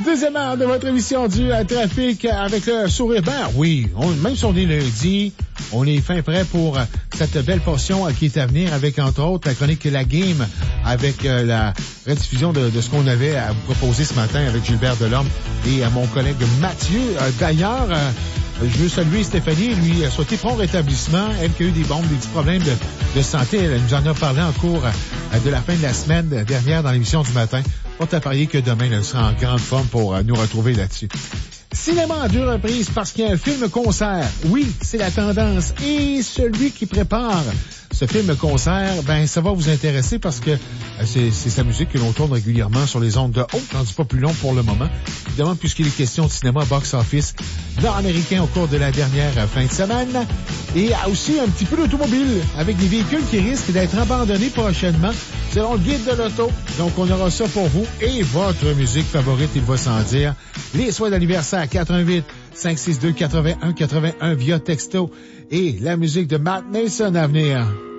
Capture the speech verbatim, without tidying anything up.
Deuxième heure de votre émission du euh, Trafic avec le sourire. Ben oui, on, même si on est lundi, on est fin prêt pour euh, cette belle portion euh, qui est à venir avec, entre autres, la chronique La Game avec euh, la rediffusion de, de ce qu'on avait à vous proposer ce matin avec Gilbert Delorme et à mon collègue Mathieu. Euh, d'ailleurs, euh, je veux saluer Stéphanie et lui souhaiter prompt rétablissement. Elle qui a eu des bombes, des petits problèmes de, de santé. Elle nous en a parlé en cours euh, de la fin de la semaine dernière dans l'émission du matin. Pas à parier que demain, elle sera en grande forme pour euh, nous retrouver là-dessus. Cinéma en deux reprises parce qu'il y a un film-concert. Oui, c'est la tendance. Et celui qui prépare ce film-concert, ben ça va vous intéresser parce que euh, c'est, c'est sa musique que l'on tourne régulièrement sur les ondes de haut, tandis pas plus long pour le moment. Évidemment, puisqu'il est question de cinéma box-office nord-américain au cours de la dernière euh, fin de semaine. Et aussi un petit peu d'automobile avec des véhicules qui risquent d'être abandonnés prochainement selon le guide de l'auto. Donc, on aura ça pour vous et votre musique favorite, il va sans dire. Les soins d'anniversaire quatre un huit, cinq six deux, huit un huit un via texto et la musique de Matt Mason à venir.